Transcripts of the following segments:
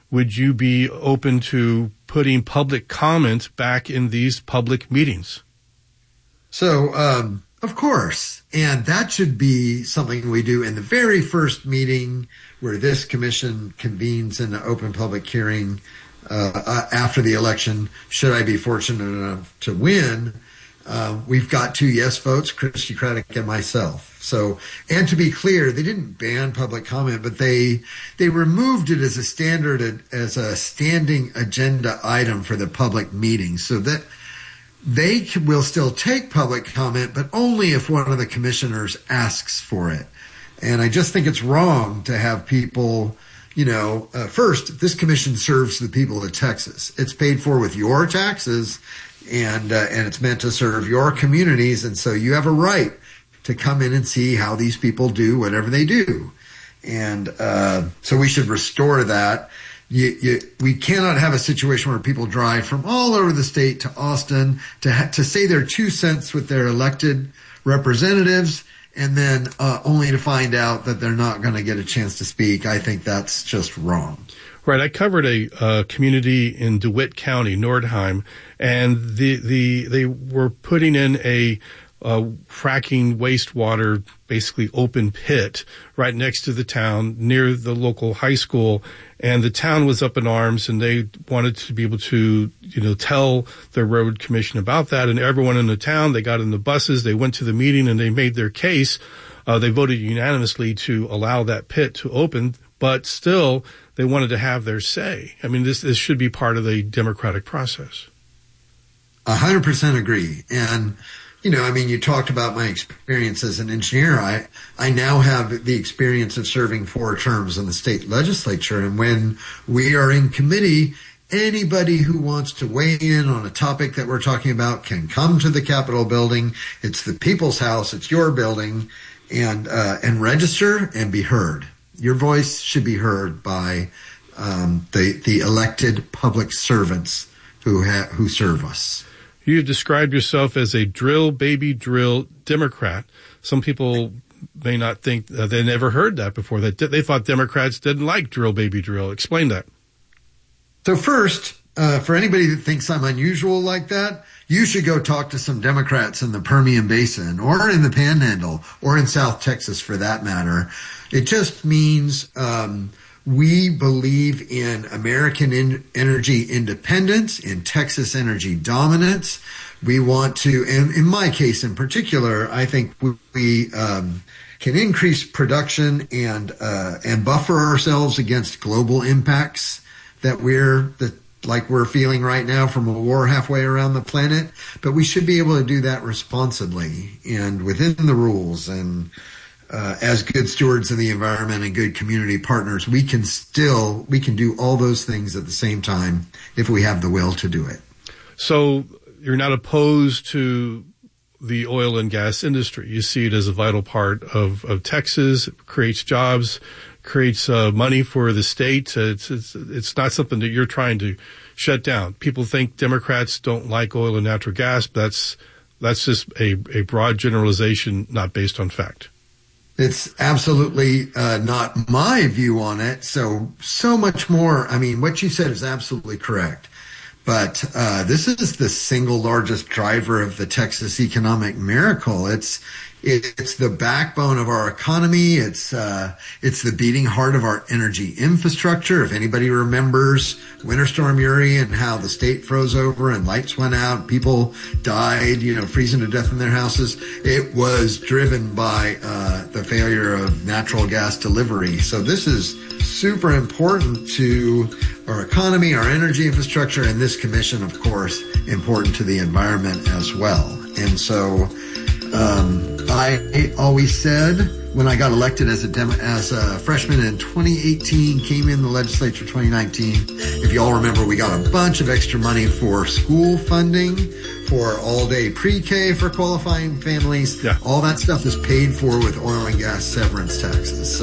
would you be open to putting public comment back in these public meetings? So, of course. And that should be something we do in the very first meeting where this commission convenes in an open public hearing after the election. Should I be fortunate enough to win, we've got 2 yes votes, Christy Craddock and myself. So, and to be clear, they didn't ban public comment, but they removed it as a standing agenda item for the public meeting, so that they will still take public comment, but only if one of the commissioners asks for it. And I just think it's wrong to have people, first, this commission serves the people of Texas. It's paid for with your taxes, and it's meant to serve your communities. And so you have a right to come in and see how these people do whatever they do. And so we should restore that. We cannot have a situation where people drive from all over the state to Austin to say their 2 cents with their elected representatives, and then only to find out that they're not going to get a chance to speak. I think that's just wrong. Right. I covered a community in DeWitt County, Nordheim, and they were putting in a fracking wastewater, basically open pit right next to the town near the local high school. And the town was up in arms, and they wanted to be able to, tell the road commission about that. And everyone in the town, they got in the buses, they went to the meeting, and they made their case. They voted unanimously to allow that pit to open, but still they wanted to have their say. I mean, this should be part of the democratic process. 100% agree. And, you talked about my experience as an engineer. I now have the experience of serving 4 terms in the state legislature. And when we are in committee, anybody who wants to weigh in on a topic that we're talking about can come to the Capitol building. It's the people's house. It's your building, and register and be heard. Your voice should be heard by the elected public servants who serve us. You described yourself as a drill, baby, drill Democrat. Some people may not think they never heard that before. That they thought Democrats didn't like drill, baby, drill. Explain that. So first, for anybody that thinks I'm unusual like that, you should go talk to some Democrats in the Permian Basin or in the Panhandle or in South Texas for that matter. It just means we believe in American energy independence, in Texas energy dominance. We want to, and in my case in particular, I think we can increase production and buffer ourselves against global impacts that we're feeling right now from a war halfway around the planet. But we should be able to do that responsibly and within the rules, and as good stewards of the environment and good community partners, we can do all those things at the same time if we have the will to do it. So you're not opposed to the oil and gas industry. You see it as a vital part of Texas. It creates jobs, creates money for the state. It's not something that you're trying to shut down. People think Democrats don't like oil and natural gas, but that's just a broad generalization, not based on fact. It's absolutely not my view on it. So much more. I mean, what you said is absolutely correct. But this is the single largest driver of the Texas economic miracle. It's the backbone of our economy. It's the beating heart of our energy infrastructure. If anybody remembers Winter Storm Uri and how the state froze over and lights went out, people died, freezing to death in their houses, it was driven by the failure of natural gas delivery. So this is super important to our economy, our energy infrastructure, and this commission, of course, important to the environment as well. And so I always said when I got elected as a freshman in 2018, came in the legislature 2019, if you all remember, we got a bunch of extra money for school funding, for all-day pre-K for qualifying families. Yeah. All that stuff is paid for with oil and gas severance taxes.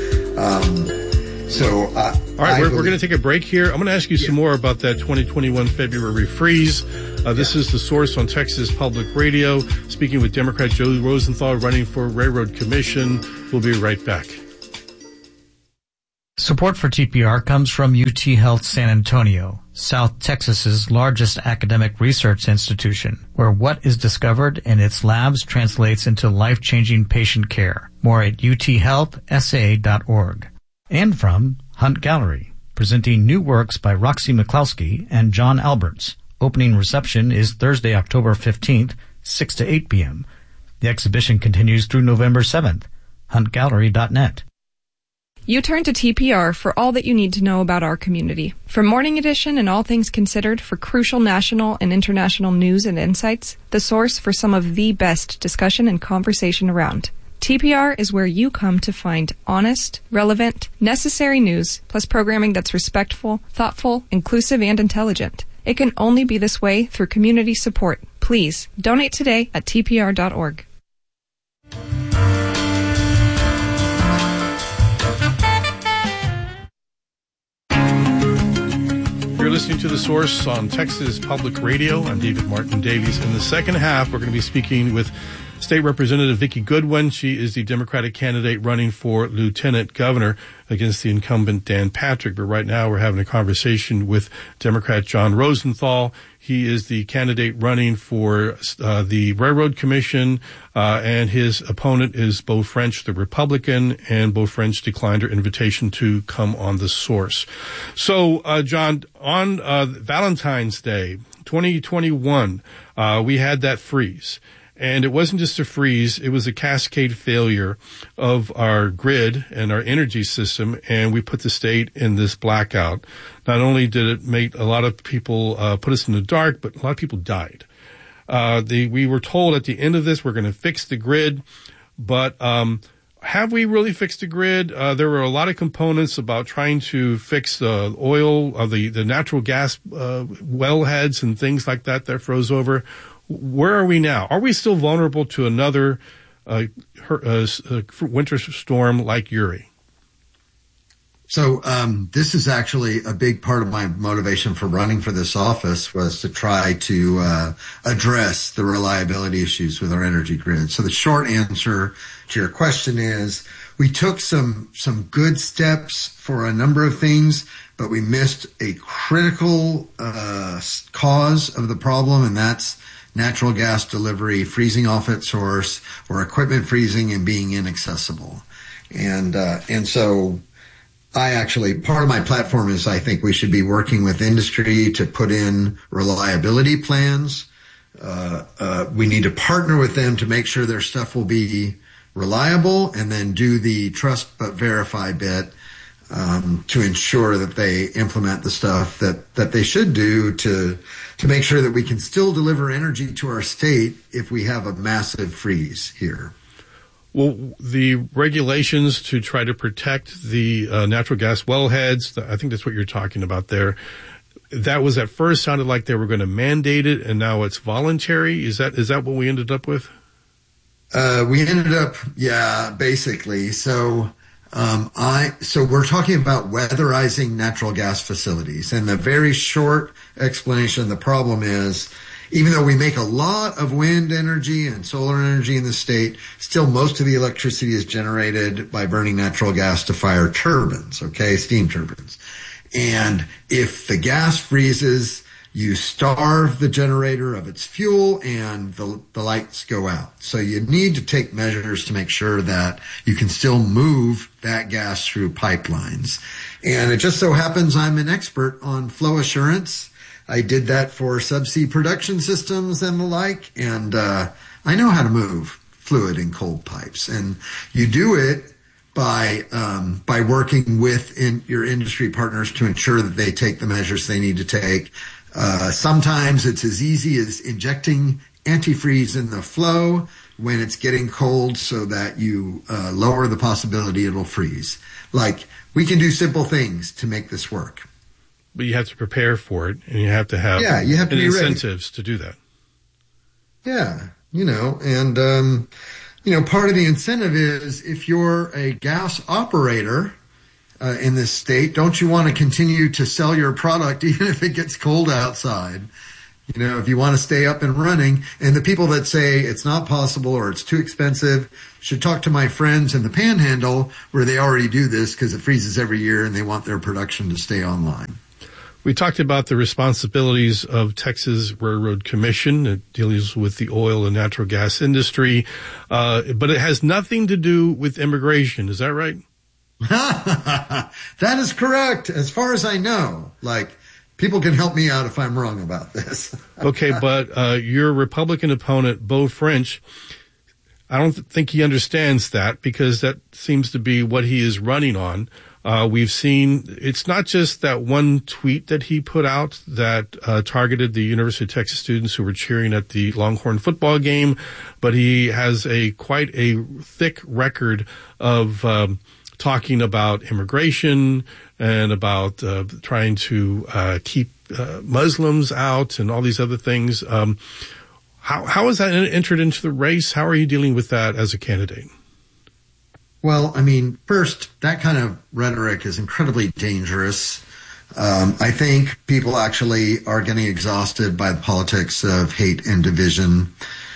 All right, we're going to take a break here. I'm going to ask you some more about that 2021 February freeze. This is The Source on Texas Public Radio. Speaking with Democrat Joe Rosenthal, running for Railroad Commission. We'll be right back. Support for TPR comes from UT Health San Antonio, South Texas's largest academic research institution, where what is discovered in its labs translates into life-changing patient care. More at uthealthsa.org. And from Hunt Gallery, presenting new works by Roxy McCloskey and John Alberts. Opening reception is Thursday, October 15th, 6 to 8 p.m. The exhibition continues through November 7th. HuntGallery.net. You turn to TPR for all that you need to know about our community. From Morning Edition and All Things Considered for crucial national and international news and insights, the source for some of the best discussion and conversation around. TPR is where you come to find honest, relevant, necessary news, plus programming that's respectful, thoughtful, inclusive, and intelligent. It can only be this way through community support. Please, donate today at tpr.org. You're listening to The Source on Texas Public Radio. I'm David Martin Davies. In the second half, we're going to be speaking with State Representative Vicki Goodwin. She is the Democratic candidate running for Lieutenant Governor against the incumbent Dan Patrick. But right now, we're having a conversation with Democrat John Rosenthal. He is the candidate running for the Railroad Commission, and his opponent is Beau French, the Republican, and Beau French declined her invitation to come on The Source. So, John, on Valentine's Day, 2021, we had that freeze. And it wasn't just a freeze, it was a cascade failure of our grid and our energy system, and we put the state in this blackout. Not only did it make a lot of people put us in the dark, but a lot of people died. We were told at the end of this we're going to fix the grid, but have we really fixed the grid? There were a lot of components about trying to fix the oil, the natural gas wellheads and things like that froze over. Where are we now? Are we still vulnerable to another winter storm like Uri? So this is actually a big part of my motivation for running for this office, was to try to address the reliability issues with our energy grid. So the short answer to your question is we took some good steps for a number of things, but we missed a critical cause of the problem, and that's natural gas delivery freezing off its source, or equipment freezing and being inaccessible. And so part of my platform is I think we should be working with industry to put in reliability plans. We need to partner with them to make sure their stuff will be reliable, and then do the trust but verify bit to ensure that they implement the stuff that they should do to make sure that we can still deliver energy to our state if we have a massive freeze here. Well, the regulations to try to protect the natural gas wellheads, I think that's what you're talking about there. That was at first sounded like they were going to mandate it, and now it's voluntary. Is that what we ended up with? We ended up, basically. So we're talking about weatherizing natural gas facilities. And the very short explanation, the problem is, even though we make a lot of wind energy and solar energy in the state, still most of the electricity is generated by burning natural gas to fire turbines, steam turbines. And if the gas freezes, you starve the generator of its fuel and the lights go out. So you need to take measures to make sure that you can still move that gas through pipelines. And it just so happens I'm an expert on flow assurance. I did that for subsea production systems and the like, and I know how to move fluid in cold pipes. And you do it by working with your industry partners to ensure that they take the measures they need to take. Sometimes it's as easy as injecting antifreeze in the flow when it's getting cold so that you lower the possibility it'll freeze. Like, we can do simple things to make this work. But you have to prepare for it, and you have to have incentives to do that. Yeah, and part of the incentive is if you're a gas operator in this state, don't you want to continue to sell your product even if it gets cold outside? if you want to stay up and running. And the people that say it's not possible or it's too expensive should talk to my friends in the Panhandle where they already do this because it freezes every year and they want their production to stay online. We talked about the responsibilities of Texas Railroad Commission. It deals with the oil and natural gas industry, but it has nothing to do with immigration. Is that right? That is correct. As far as I know, people can help me out if I'm wrong about this. Okay, but your Republican opponent, Beau French, I don't think he understands that because that seems to be what he is running on. We've seen it's not just that one tweet that he put out that targeted the University of Texas students who were cheering at the Longhorn football game, but he has quite a thick record of talking about immigration and about trying to keep Muslims out and all these other things. How is that entered into the race? How are you dealing with that as a candidate? Well, first, that kind of rhetoric is incredibly dangerous. I think people actually are getting exhausted by the politics of hate and division.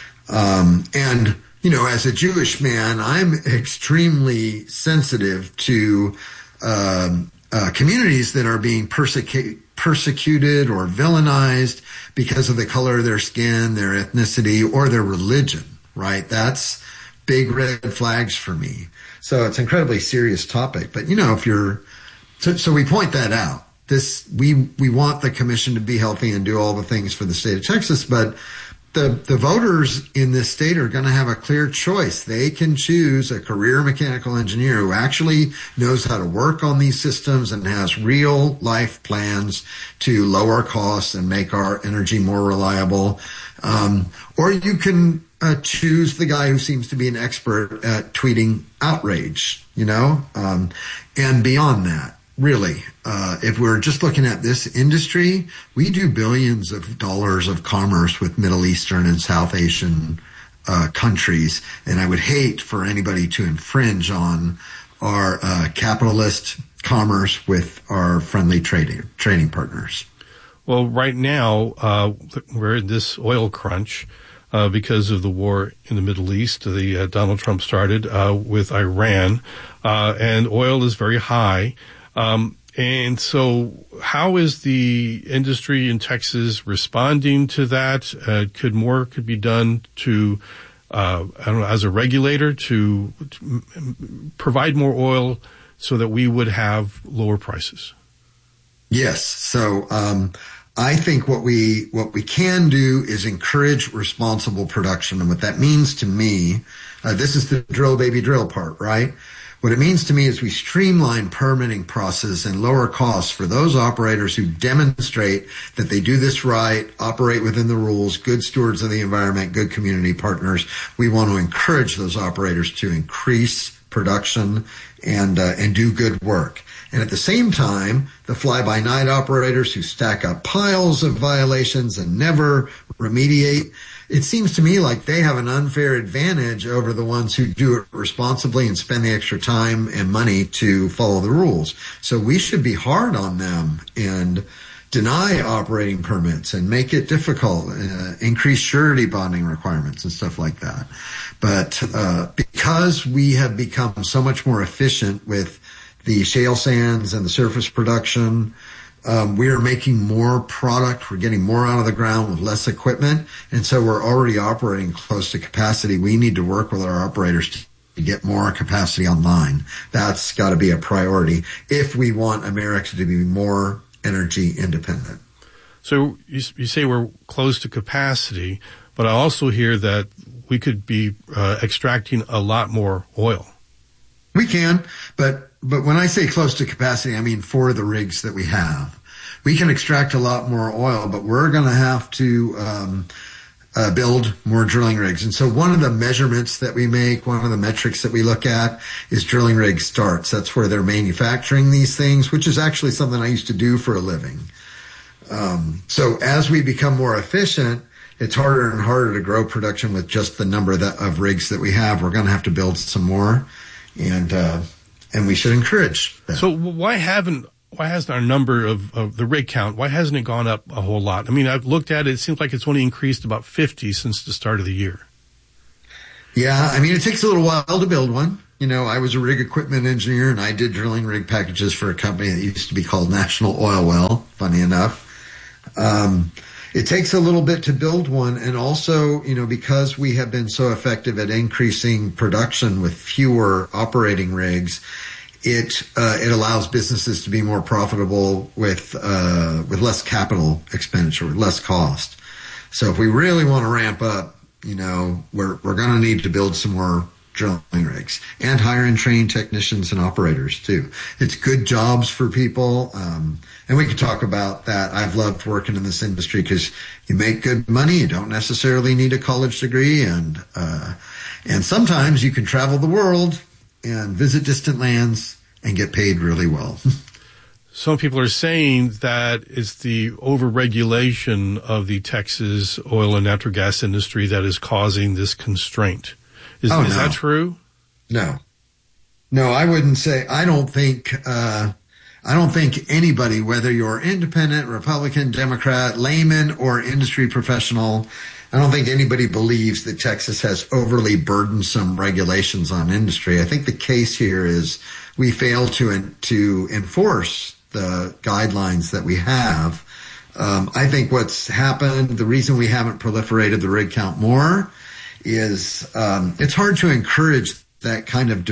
And as a Jewish man, I'm extremely sensitive to communities that are being persecuted or villainized because of the color of their skin, their ethnicity, or their religion, right? That's big red flags for me. So it's an incredibly serious topic. But, so we point that out. We want the commission to be healthy and do all the things for the state of Texas, but the voters in this state are going to have a clear choice. They can choose a career mechanical engineer who actually knows how to work on these systems and has real life plans to lower costs and make our energy more reliable. Or you can choose the guy who seems to be an expert at tweeting outrage, and beyond that. Really, if we're just looking at this industry, we do billions of dollars of commerce with Middle Eastern and South Asian countries, and I would hate for anybody to infringe on our capitalist commerce with our friendly trading partners. Well, right now, we're in this oil crunch because of the war in the Middle East. Donald Trump started with Iran, and oil is very high. And so how is the industry in Texas responding to that? Could more be done to, as a regulator to provide more oil so that we would have lower prices? Yes. So, I think what we can do is encourage responsible production. And what that means to me, this is the drill baby drill part, right? What it means to me is we streamline permitting process and lower costs for those operators who demonstrate that they do this right, operate within the rules, good stewards of the environment, good community partners. We want to encourage those operators to increase production and do good work. And at the same time, the fly-by-night operators who stack up piles of violations and never remediate, it seems to me like they have an unfair advantage over the ones who do it responsibly and spend the extra time and money to follow the rules. So we should be hard on them and deny operating permits and make it difficult, increase surety bonding requirements and stuff like that. But because we have become so much more efficient with the shale sands and the surface production, we are making more product. We're getting more out of the ground with less equipment. And so we're already operating close to capacity. We need to work with our operators to get more capacity online. That's got to be a priority if we want America to be more energy independent. So you say we're close to capacity, but I also hear that we could be extracting a lot more oil. We can, but when I say close to capacity, I mean for the rigs that we have. We can extract a lot more oil, but we're going to have to build more drilling rigs. And so one of the measurements that we make, one of the metrics that we look at is drilling rig starts. That's where they're manufacturing these things, which is actually something I used to do for a living. So as we become more efficient, it's harder and harder to grow production with just the number of rigs that we have. We're going to have to build some more, and we should encourage that. So why haven't why hasn't our number of the rig count, why hasn't it gone up a whole lot? I mean, I've looked at it. It seems like it's only increased about 50 since the start of the year. Yeah, I mean, it takes a little while to build one. You know, I was a rig equipment engineer, and I did drilling rig packages for a company that used to be called National Oil Well, funny enough. It takes a little bit to build one, and also, you know, because we have been so effective at increasing production with fewer operating rigs, it allows businesses to be more profitable with less capital expenditure, with less cost. So if we really want to ramp up, you know, we're going to need to build some more drilling rigs and hire and train technicians and operators too. It's good jobs for people. And we can talk about that. I've loved working in this industry because you make good money. You don't necessarily need a college degree. And sometimes you can travel the world and visit distant lands and get paid really well. Some people are saying that it's the overregulation of the Texas oil and natural gas industry that is causing this constraint. Is that true? No, I wouldn't say. I don't think anybody, whether you're independent, Republican, Democrat, layman, or industry professional, I don't think anybody believes that Texas has overly burdensome regulations on industry. I think the case here is we fail to enforce the guidelines that we have. I think what's happened, the reason we haven't proliferated the rig count more is it's hard to encourage that kind of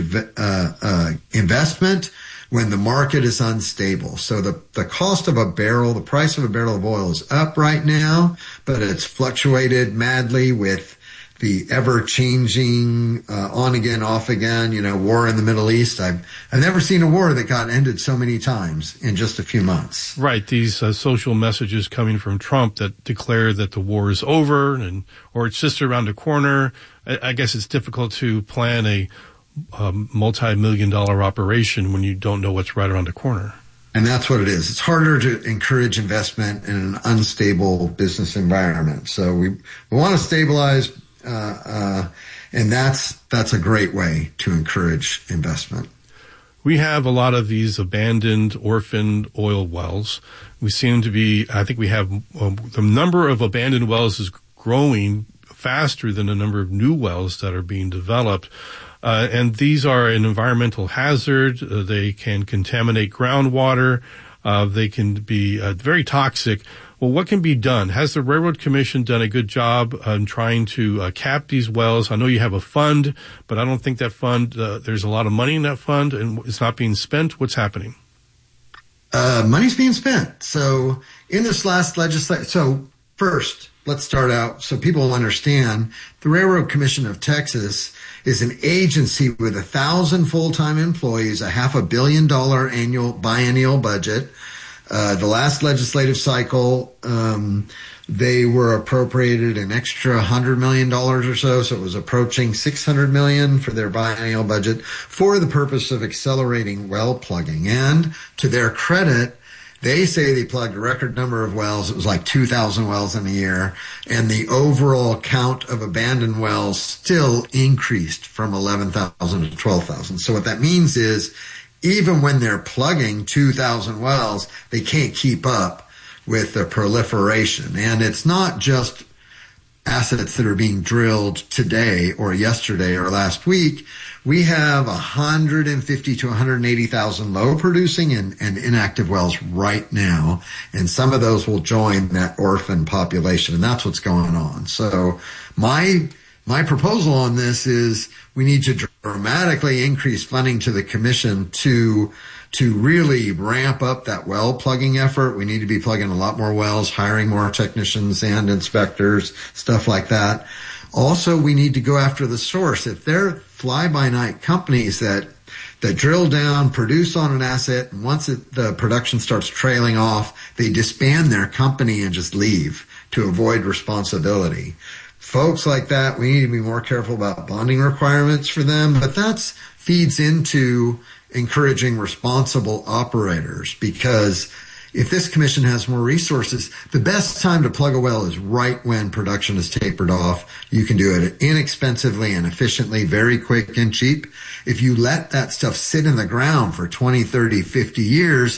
investment when the market is unstable. So the cost of a barrel, the price of a barrel of oil is up right now, but it's fluctuated madly with the ever-changing on again, off again, you know, war in the Middle East. I've never seen a war that got ended so many times in just a few months. Right. These social messages coming from Trump that declare that the war is over or it's just around the corner. I guess it's difficult to plan a multi-million-dollar operation when you don't know what's right around the corner. And that's what it is. It's harder to encourage investment in an unstable business environment. So we want to stabilize, and that's a great way to encourage investment. We have a lot of these abandoned, orphaned oil wells. We seem to be, I think we have, the number of abandoned wells is growing faster than the number of new wells that are being developed. And these are an environmental hazard. They can contaminate groundwater. They can be very toxic. Well, what can be done? Has the Railroad Commission done a good job in trying to cap these wells? I know you have a fund, but I don't think that fund, there's a lot of money in that fund and it's not being spent. What's happening? Money's being spent. So in this last legislature, so first, let's start out so people understand. The Railroad Commission of Texas is an agency with 1,000 full-time employees, a $500 million annual biennial budget. The last legislative cycle, they were appropriated an extra $100 million or so it was approaching $600 million for their biennial budget for the purpose of accelerating well plugging. And to their credit, they say they plugged a record number of wells. It was like 2,000 wells in a year. And the overall count of abandoned wells still increased from 11,000 to 12,000. So what that means is even when they're plugging 2,000 wells, they can't keep up with the proliferation. And it's not just assets that are being drilled today or yesterday or last week. We have 150 to 180,000 low producing and inactive wells right now. And some of those will join that orphan population. And that's what's going on. So my proposal on this is we need to dramatically increase funding to the commission to really ramp up that well plugging effort. We need to be plugging a lot more wells, hiring more technicians and inspectors, stuff like that. Also, we need to go after the source. If they're fly-by-night companies that drill down, produce on an asset, and once the production starts trailing off, they disband their company and just leave to avoid responsibility. Folks like that, we need to be more careful about bonding requirements for them, but that feeds into encouraging responsible operators, because if this commission has more resources, the best time to plug a well is right when production is tapered off. You can do it inexpensively and efficiently, very quick and cheap. If you let that stuff sit in the ground for 20, 30, 50 years,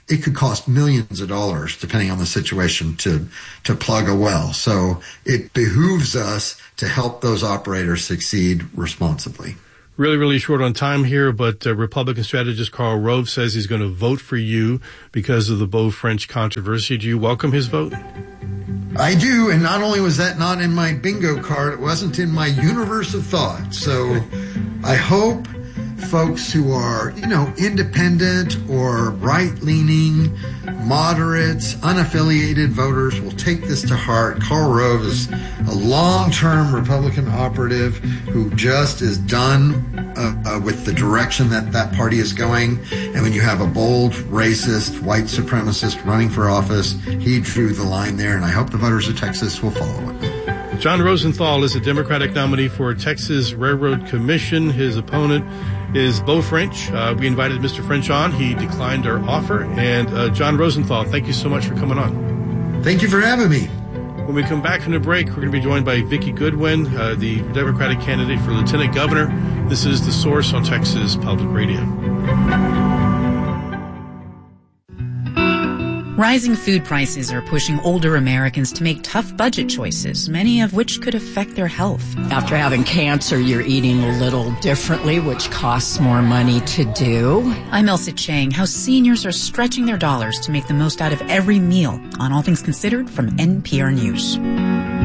it could cost millions of dollars, depending on the situation, to plug a well. So it behooves us to help those operators succeed responsibly. Really, really short on time here, but Republican strategist Karl Rove says he's going to vote for you because of the Beau French controversy. Do you welcome his vote? I do, and not only was that not in my bingo card, it wasn't in my universe of thought. So I hope folks who are, independent or right-leaning, moderates, unaffiliated voters will take this to heart. Karl Rove is a long-term Republican operative who just is done with the direction that party is going. And when you have a bold, racist, white supremacist running for office, he drew the line there, and I hope the voters of Texas will follow it. John Rosenthal is a Democratic nominee for Texas Railroad Commission. His opponent is Beau French. We invited Mr. French on. He declined our offer. And John Rosenthal, thank you so much for coming on. Thank you for having me. When we come back from the break, we're going to be joined by Vicki Goodwin, the Democratic candidate for Lieutenant Governor. This is The Source on Texas Public Radio. Rising food prices are pushing older Americans to make tough budget choices, many of which could affect their health. After having cancer, you're eating a little differently, which costs more money to do. I'm Elsa Chang. How seniors are stretching their dollars to make the most out of every meal on All Things Considered from NPR News.